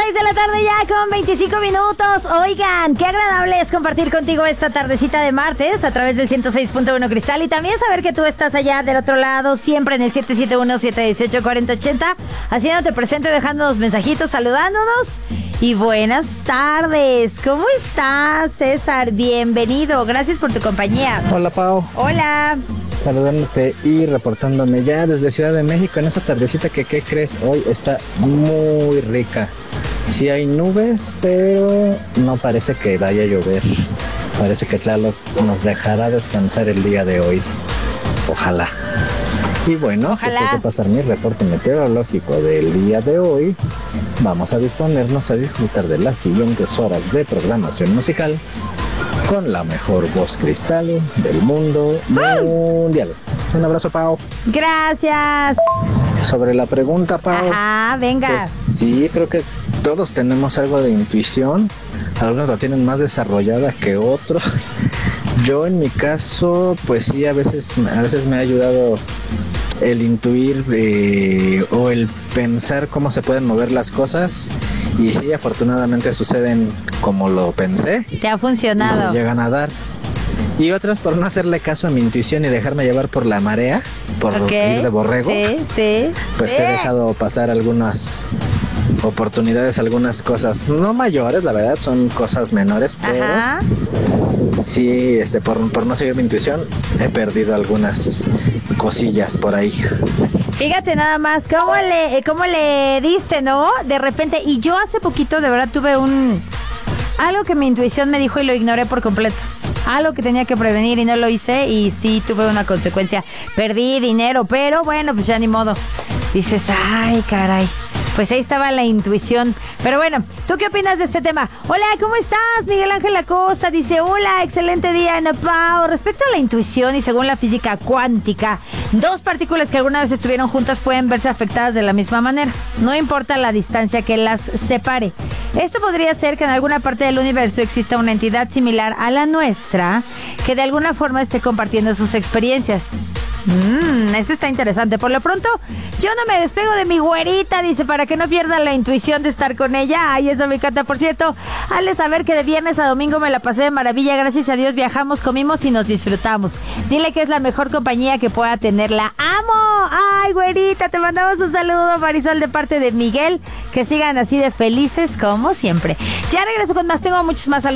6 de la tarde ya con 25 minutos. Oigan, qué agradable es compartir contigo esta tardecita de martes a través del 106.1 Cristal y también saber que tú estás allá del otro lado, siempre en el 771-718-4080, haciéndote presente, dejándonos mensajitos, saludándonos. Y buenas tardes. ¿Cómo estás, César? Bienvenido. Gracias por tu compañía. Hola, Pau. Hola. Saludándote y reportándome ya desde Ciudad de México en esta tardecita que, ¿qué crees? Hoy está muy rica. Sí hay nubes, pero no parece que vaya a llover. Parece que Tlaloc nos dejará descansar el día de hoy. Ojalá. Y bueno, después de pasar mi reporte meteorológico del día de hoy, vamos a disponernos a disfrutar de las siguientes horas de programación musical con la mejor voz cristal del mundo mundial. Un abrazo, Pau. Gracias. Sobre la pregunta, Pau. Ajá, venga. Pues sí, creo que todos tenemos algo de intuición. Algunos la tienen más desarrollada que otros. Yo en mi caso, pues sí, a veces me ha ayudado el intuir o el pensar cómo se pueden mover las cosas. Y sí, afortunadamente suceden como lo pensé. Te ha funcionado. Y se llegan a dar. Y otras por no hacerle caso a mi intuición y dejarme llevar por la marea, por ir de borrego. Sí. Pues he dejado pasar algunas oportunidades, algunas cosas no mayores, la verdad, son cosas menores, pero sí, por no seguir mi intuición, he perdido algunas cosillas por ahí. Fíjate nada más, cómo le diste, ¿no? De repente, y yo hace poquito de verdad tuve algo que mi intuición me dijo y lo ignoré por completo. Algo que tenía que prevenir y no lo hice y sí tuve una consecuencia. Perdí dinero, pero bueno, pues ya ni modo. Dices, ay, caray. Pues ahí estaba la intuición. Pero bueno, ¿tú qué opinas de este tema? Hola, ¿cómo estás? Miguel Ángel Acosta dice, hola, excelente día, Pau. Respecto a la intuición y según la física cuántica, dos partículas que alguna vez estuvieron juntas pueden verse afectadas de la misma manera. No importa la distancia que las separe. Esto podría ser que en alguna parte del universo exista una entidad similar a la nuestra que de alguna forma esté compartiendo sus experiencias. Eso está interesante. Por lo pronto, yo no me despego de mi güerita, dice, para que no pierda la intuición de estar con ella. Ay, eso me encanta. Por cierto, hazle saber que de viernes a domingo me la pasé de maravilla. Gracias a Dios viajamos, comimos y nos disfrutamos. Dile que es la mejor compañía que pueda tener. ¡La amo! Ay, güerita, te mandamos un saludo, Marisol, de parte de Miguel. Que sigan así de felices como siempre. Ya regreso con más. Tengo muchos más saludos.